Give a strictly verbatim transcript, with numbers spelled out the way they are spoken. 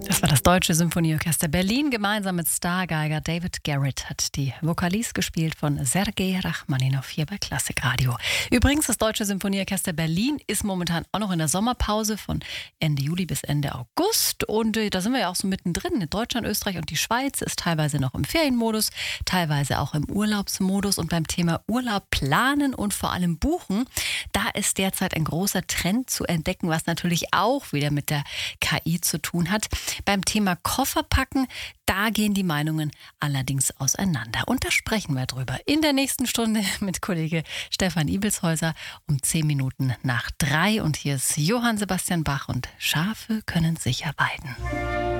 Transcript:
Das war das Deutsche Symphonieorchester Berlin. Gemeinsam mit Stargeiger David Garrett hat die Vokalise gespielt von Sergei Rachmaninow hier bei Klassikradio. Übrigens, das Deutsche Symphonieorchester Berlin ist momentan auch noch in der Sommerpause von Ende Juli bis Ende August. Und äh, da sind wir ja auch so mittendrin. In Deutschland, Österreich und die Schweiz ist teilweise noch im Ferienmodus, teilweise auch im Urlaubsmodus. Und beim Thema Urlaub planen und vor allem buchen, da ist derzeit ein großer Trend zu entdecken, was natürlich auch wieder mit der K I zu tun hat. Beim Thema Kofferpacken, da gehen die Meinungen allerdings auseinander. Und da sprechen wir drüber in der nächsten Stunde mit Kollege Stefan Ibelshäuser um zehn Minuten nach drei. Und hier ist Johann Sebastian Bach und Schafe können sicher weiden.